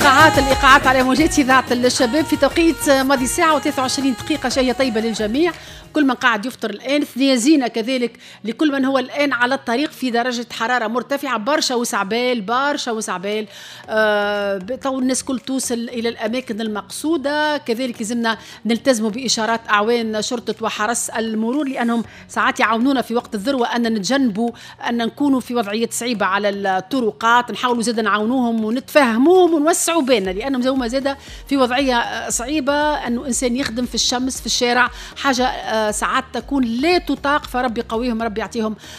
الإيقاعات على موجات إذاعة الشباب في توقيت ماضي ساعة و23 دقيقة. شهية طيبة للجميع، كل من قاعد يفطر الآن. ثنية زينة كذلك لكل من هو الآن على الطريق في درجة حرارة مرتفعة. برشا وسعبال تو الناس كل توصل إلى الأماكن المقصودة. كذلك لازمنا نلتزموا بإشارات أعوان شرطة وحرس المرور، لأنهم ساعات يعاونونا في وقت الذروة أن نتجنبوا أن نكونوا في وضعية صعيبة على الطرقات. نحاولوا زيدا نعاونوهم ونتفهموهم ونوسعوا بيننا، لأنهم زوما زيدا في وضعية صعيبة أنه إنسان يخدم في الشمس في الشارع، حاجة ساعات تكون لا تطاق. فربي يقويهم، ربي يعطيهم